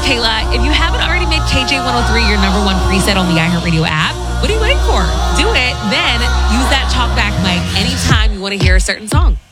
Kayla. If you haven't already made KJ103 your number one preset on the iHeartRadio app, what are you waiting for? Do it. Then use that talkback mic anytime you want to hear a certain song.